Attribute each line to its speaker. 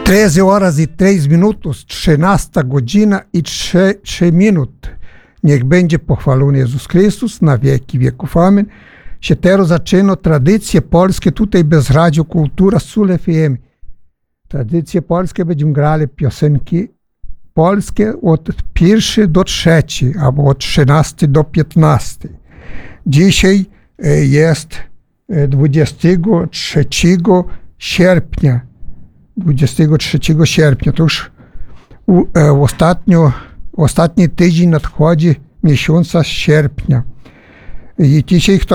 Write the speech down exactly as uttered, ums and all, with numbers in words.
Speaker 1: treze horas i três minutos, trzynasta godzina i trzy minut. Niech będzie pochwalony Jezus Chrystus na wieki wieków. Amen. Się teraz zaczyna tradycje polskie tutaj bez Radio Kultura Sól F M. Tradycje polskie będziemy grali piosenki polskie od pierwszej do trzeciej, albo od trzynastej do piętnastej. Dzisiaj jest dwudziestego trzeciego sierpnia. dwudziestego trzeciego sierpnia. To już u, e, ostatnio, ostatni tydzień nadchodzi miesiąca sierpnia. I dzisiaj